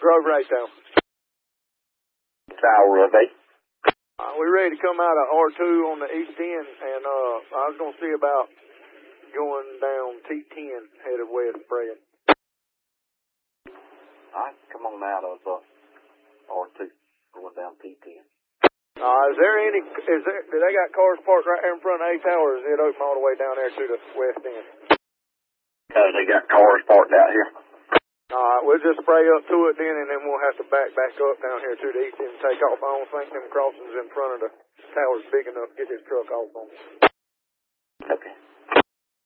Grove Racetown. Tower of 8. We're ready to come out of R2 on the east end, and I was going to see about going down T10 headed west, Brad. All right, come on out of R2, going down T10. Is do they got cars parked right there in front of A Tower, or is it open all the way down there to the west end? They got cars parked out here. All right, we'll just spray up to it then, and then we'll have to back up down here to the east end and take off. I don't think them crossings in front of the tower's big enough to get this truck off on. Okay.